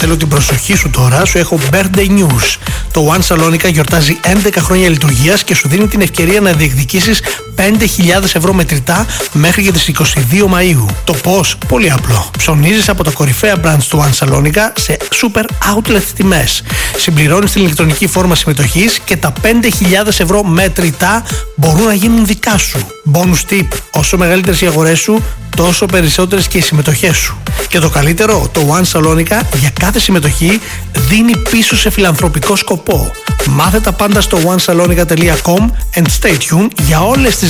Θέλω την προσοχή σου τώρα, σου έχω birthday news. Το One Salonica γιορτάζει 11 χρόνια λειτουργίας και σου δίνει την ευκαιρία να διεκδικήσεις 5.000 ευρώ μετρητά μέχρι και τις 22 Μαΐου. Το πώς? Πολύ απλό. Ψωνίζεις από τα κορυφαία brands του One Salonica σε super outlet τιμές. Συμπληρώνεις την ηλεκτρονική φόρμα συμμετοχής και τα 5.000 ευρώ μετρητά μπορούν να γίνουν δικά σου. Bonus tip: όσο μεγαλύτερες οι αγορές σου, τόσο περισσότερες και οι συμμετοχές σου. Και το καλύτερο, το One Salonica για κάθε συμμετοχή δίνει πίσω σε φιλανθρωπικό σκοπό. Μάθε τα πάντα στο onesalonica.com and stay tuned για όλες τις